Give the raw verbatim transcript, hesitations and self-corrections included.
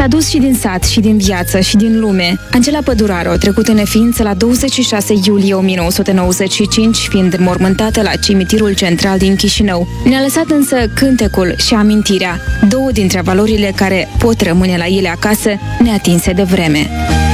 S-a dus și din sat, și din viață, și din lume. Angela Păduraru a trecut în neființă la douăzeci și șase iulie o mie nouă sute nouăzeci și cinci, fiind înmormântată la cimitirul central din Chișinău. Ne-a lăsat însă cântecul și amintirea, două dintre valorile care pot rămâne la ele acasă, neatinse de vreme.